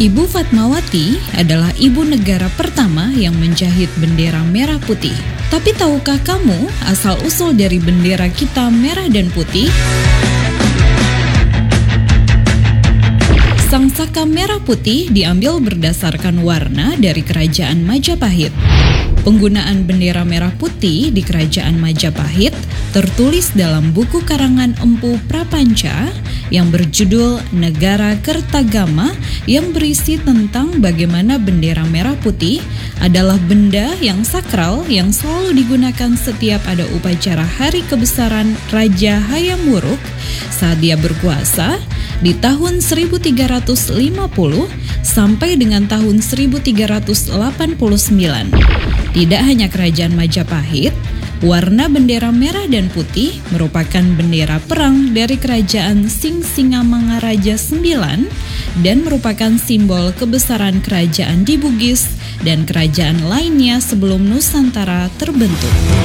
Ibu Fatmawati adalah ibu negara pertama yang menjahit bendera merah putih. Tapi tahukah kamu asal-usul dari bendera kita merah dan putih? Sangsaka merah putih diambil berdasarkan warna dari Kerajaan Majapahit. Penggunaan bendera merah putih di Kerajaan Majapahit tertulis dalam buku karangan Empu Prapanca yang berjudul Negara Kertagama yang berisi tentang bagaimana bendera merah putih adalah benda yang sakral yang selalu digunakan setiap ada upacara Hari Kebesaran Raja Hayam Wuruk saat dia berkuasa di tahun 1350 sampai dengan tahun 1389. Tidak hanya Kerajaan Majapahit, warna bendera merah dan putih merupakan bendera perang dari Kerajaan Singsingamangaraja IX dan merupakan simbol kebesaran kerajaan di Bugis dan kerajaan lainnya sebelum Nusantara terbentuk.